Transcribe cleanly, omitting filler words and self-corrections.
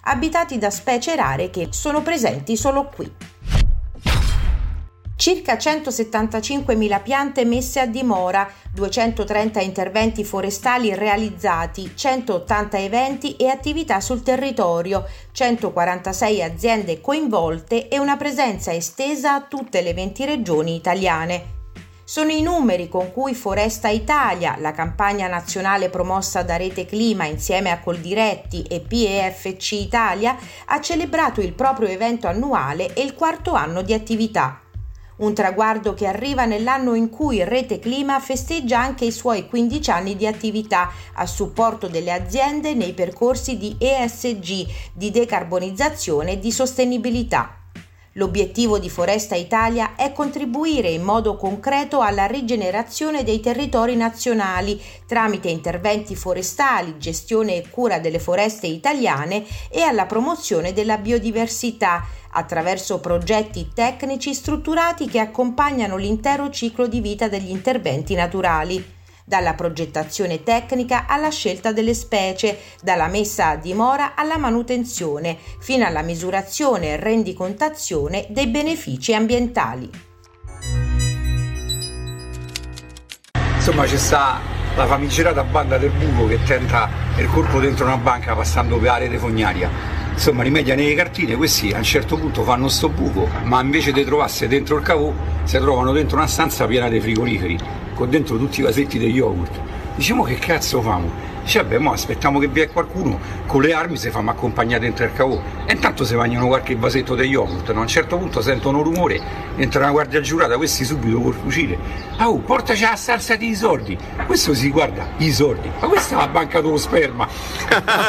abitati da specie rare che sono presenti solo qui. Circa 175.000 piante messe a dimora, 230 interventi forestali realizzati, 180 eventi e attività sul territorio, 146 aziende coinvolte e una presenza estesa a tutte le 20 regioni italiane. Sono i numeri con cui Foresta Italia, la campagna nazionale promossa da Rete Clima insieme a Coldiretti e PEFC Italia, ha celebrato il proprio evento annuale e il 4º anno di attività. Un traguardo che arriva nell'anno in cui Rete Clima festeggia anche i suoi 15 anni di attività a supporto delle aziende nei percorsi di ESG, di decarbonizzazione e di sostenibilità. L'obiettivo di Foresta Italia è contribuire in modo concreto alla rigenerazione dei territori nazionali tramite interventi forestali, gestione e cura delle foreste italiane e alla promozione della biodiversità, attraverso progetti tecnici strutturati che accompagnano l'intero ciclo di vita degli interventi naturali, dalla progettazione tecnica alla scelta delle specie, dalla messa a dimora alla manutenzione, fino alla misurazione e rendicontazione dei benefici ambientali. Insomma, c'è sta la famigerata banda del buco che tenta il colpo dentro una banca passando per la rete fognaria. Insomma, rimediano le cartine, questi a un certo punto fanno sto buco, ma invece di trovarsi dentro il cavò si trovano dentro una stanza piena di frigoriferi, con dentro tutti i vasetti degli yogurt. Diciamo, che cazzo famo? Dice, vabbè, mo aspettiamo che vi è qualcuno con le armi, se fammo accompagnare dentro il cavò. E intanto si mangiano qualche vasetto degli yogurt, no? A un certo punto sentono rumore, entra una guardia giurata, questi subito col fucile. Portaci la stanza di soldi. Questo si guarda, i soldi. Ma questa è la banca dello sperma.